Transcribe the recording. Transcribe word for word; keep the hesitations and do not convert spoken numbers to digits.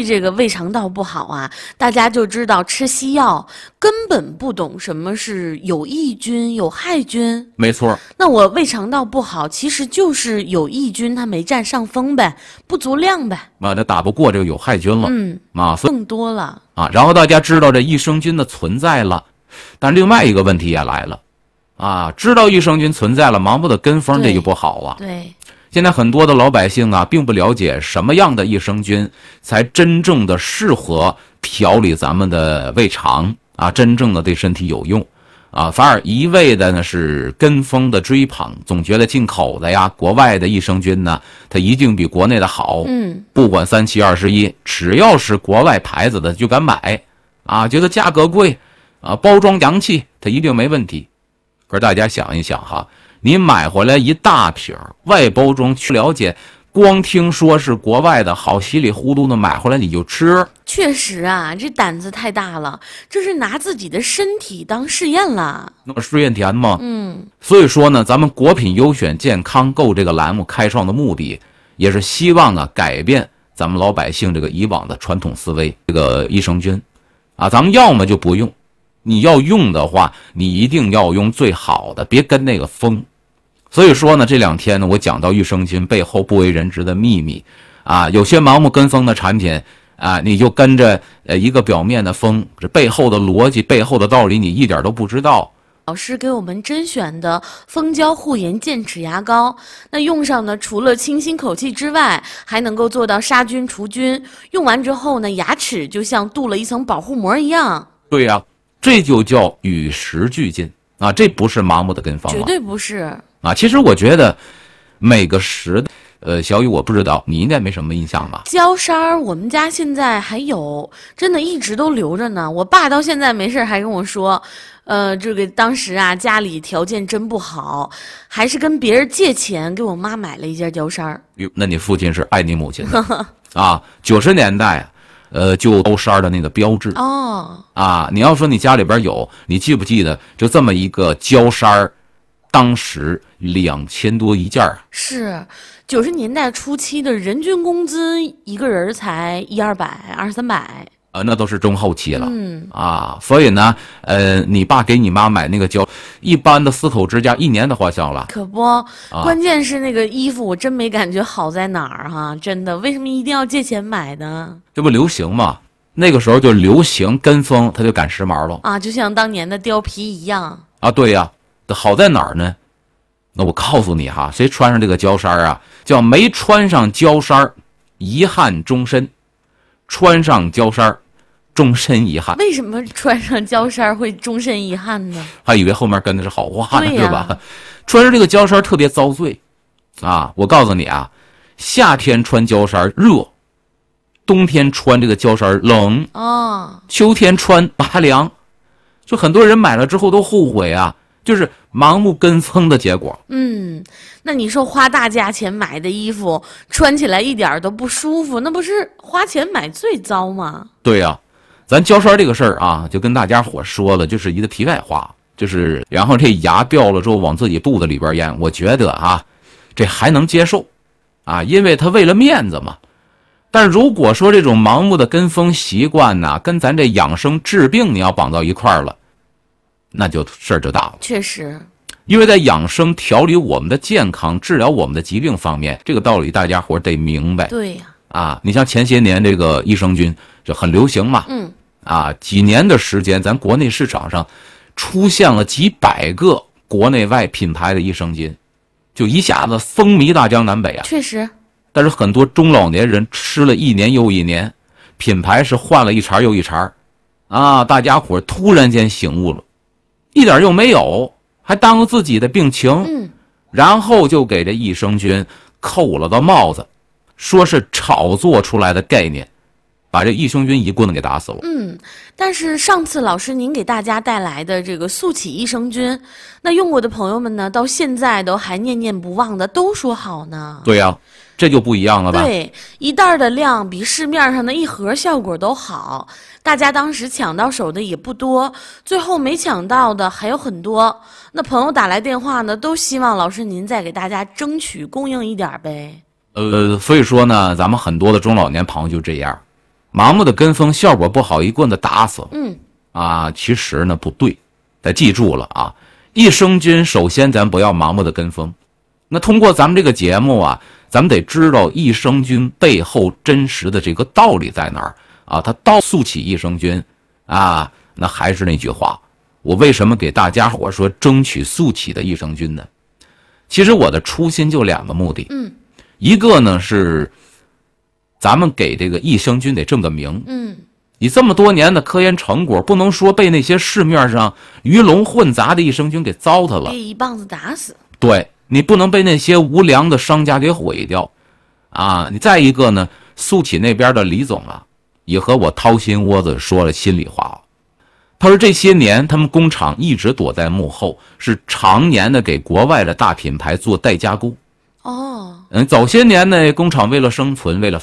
这个胃肠道不好啊，大家就知道吃西药，根本不懂什么是有益菌、有害菌。 没错。 那我胃肠道不好，其实就是有益菌它没占上风呗，不足量呗。 啊，它打不过这个有害菌了。 嗯， 啊，所以更多了啊。然后大家知道这益生菌的存在了，但另外一个问题也来了，啊，知道益生菌存在了，盲目的跟风这就不好啊。 对。 现在很多的老百姓啊，并不了解什么样的益生菌才真正的适合调理咱们的胃肠啊，真正的对身体有用啊，反而一味的呢是跟风的追捧，总觉得进口的呀、国外的益生菌呢，它一定比国内的好。 嗯， 不管三七二十一，只要是国外牌子的就敢买啊，觉得价格贵啊，包装洋气，它一定没问题。可是大家想一想哈。你买回来一大瓶外包装去了解，光听说是国外的好，稀里糊涂的买回来你就吃。 确实啊，这胆子太大了，这是拿自己的身体当试验了。 那么试验田吗？ 嗯。 所以说呢，咱们国品优选健康购这个栏目开创的目的，也是希望啊改变咱们老百姓这个以往的传统思维。这个益生菌，啊，咱们要么就不用，你要用的话，你一定要用最好的，别跟那个风。所以说呢，这两天呢，我讲到益生菌背后不为人知的秘密，啊，有些盲目跟风的产品啊，你就跟着呃一个表面的风，这背后的逻辑、背后的道理，你一点都不知道。 老师给我们甄选的蜂胶护颜健齿牙膏，那用上呢，除了清新口气之外，还能够做到杀菌除菌。用完之后呢，牙齿就像镀了一层保护膜一样。 对呀、啊，这就叫与时俱进啊，这不是盲目的跟风、啊， 绝对不是。 啊，其实我觉得每个时代，呃，小雨我不知道，你应该没什么印象吧？ 胶衫儿，我们家现在还有，真的一直都留着呢。我爸到现在没事还跟我说，呃，这个当时啊家里条件真不好，还是跟别人借钱给我妈买了一件胶衫儿。 哟，那你父亲是爱你母亲的啊？九十年代，呃，就胶衫的那个标志哦啊，你要说你家里边有，你记不记得就这么一个胶衫儿？当时两千多一件儿， 是九十年代初期的人均工资，一个人才一二百、二三百， 呃，那都是中后期了， 嗯啊，所以呢，呃，你爸给你妈买那个胶，一般的四口之家一年的花销了， 可不，关键是那个衣服我真没感觉好在哪儿哈，真的，为什么一定要借钱买呢？ 这不流行吗？那个时候就流行跟风，他就赶时髦了啊，就像当年的貂皮一样啊，对呀。好在哪儿呢？那我告诉你哈，谁穿上这个胶衫啊，叫没穿上胶衫遗憾终身；穿上胶衫终身遗憾。 为什么穿上胶衫会终身遗憾呢？ 还以为后面跟的是好话呢， 对是吧？穿上这个胶衫特别遭罪啊！我告诉你啊，夏天穿胶衫热，冬天穿这个胶衫冷哦， 秋天穿拔凉。就很多人买了之后都后悔啊，就是盲目跟风的结果。 嗯，那你说花大价钱买的衣服穿起来一点都不舒服，那不是花钱买最糟吗？ 对呀、啊，咱胶衫这个事儿啊，就跟大家伙说了，就是一个题外话，就是然后这牙掉了之后往自己肚子里边咽，我觉得啊，这还能接受啊，因为他为了面子嘛。但如果说这种盲目的跟风习惯呢、啊，跟咱这养生治病你要绑到一块儿了，那就事儿就大了。 确实， 因为在养生调理我们的健康、治疗我们的疾病方面，这个道理大家伙得明白。 对呀、 啊，啊，你像前些年这个益生菌就很流行嘛， 嗯， 啊，几年的时间，咱国内市场上出现了几百个国内外品牌的益生菌，就一下子风靡大江南北啊。 确实。 但是很多中老年人吃了一年又一年，品牌是换了一茬又一茬，啊，大家伙突然间醒悟了，一点用没有，还耽误自己的病情， 嗯， 然后就给这益生菌扣了个帽子，说是炒作出来的概念，把这益生菌一棍子给打死了。 嗯，但是上次老师您给大家带来的这个速起益生菌，那用过的朋友们呢，到现在都还念念不忘的，都说好呢。 对呀、啊，这就不一样了吧？ 对，一袋的量比市面上的一盒效果都好，大家当时抢到手的也不多，最后没抢到的还有很多。那朋友打来电话呢，都希望老师您再给大家争取供应一点呗。 呃，所以说呢，咱们很多的中老年朋友就这样， 盲目的跟风效果不好，一棍子打死了。 嗯啊，其实呢不对，得记住了啊。益生菌首先咱不要盲目的跟风。那通过咱们这个节目啊，咱们得知道益生菌背后真实的这个道理在哪儿啊。它到速起益生菌啊，那还是那句话，我为什么给大家我说争取速起的益生菌呢？其实我的初心就两个目的。 嗯， 一个呢是咱们给这个益生菌得正个名。 嗯， 你这么多年的科研成果，不能说被那些市面上鱼龙混杂的益生菌给糟蹋了。 被一棒子打死。 对，你不能被那些无良的商家给毁掉啊！你再一个呢，速起那边的李总啊，也和我掏心窝子说了心里话。他说这些年他们工厂一直躲在幕后，是常年的给国外的大品牌做代加工。 哦， 嗯，早些年呢，工厂为了生存，为了